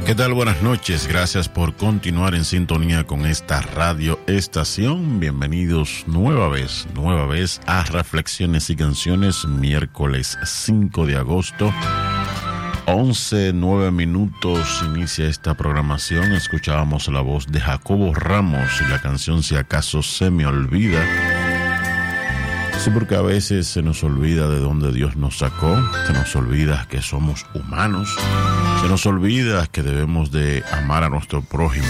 ¿Qué tal? Buenas noches. Gracias por continuar en sintonía con esta radio estación. Bienvenidos nueva vez a Reflexiones y Canciones, miércoles 5 de agosto. 11:09 inicia esta programación. Escuchábamos la voz de Jacobo Ramos y la canción Si acaso se me olvida. Sí, porque a veces se nos olvida de dónde Dios nos sacó, se nos olvida que somos humanos, se nos olvida que debemos de amar a nuestro prójimo.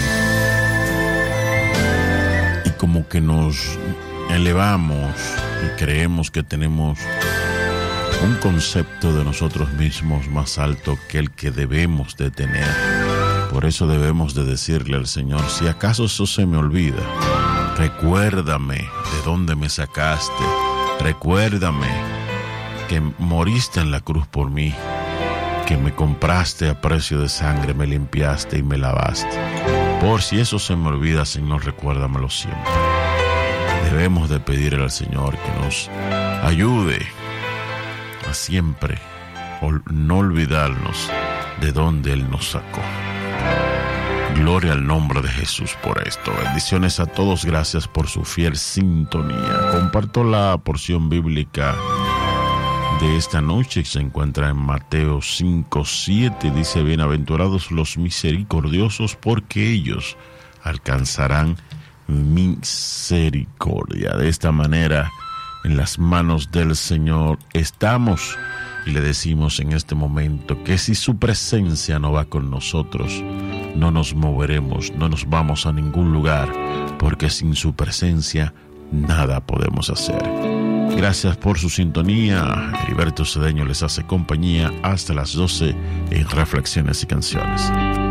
Y como que nos elevamos y creemos que tenemos un concepto de nosotros mismos más alto que el que debemos de tener. Por eso debemos de decirle al Señor, si acaso eso se me olvida, recuérdame de dónde me sacaste. Recuérdame que moriste en la cruz por mí, que me compraste a precio de sangre, me limpiaste y me lavaste. Por si eso se me olvida, Señor, recuérdamelo siempre. Debemos de pedirle al Señor que nos ayude a siempre no olvidarnos de dónde Él nos sacó. Gloria al nombre de Jesús por esto. Bendiciones a todos, gracias por su fiel sintonía. Comparto la porción bíblica de esta noche, se encuentra en Mateo 5:7. Dice, bienaventurados los misericordiosos, porque ellos alcanzarán misericordia. De esta manera, en las manos del Señor estamos. Y le decimos en este momento que si su presencia no va con nosotros, no nos moveremos, no nos vamos a ningún lugar, porque sin su presencia nada podemos hacer. Gracias por su sintonía. Heriberto Cedeño les hace compañía hasta las 12 en Reflexiones y Canciones.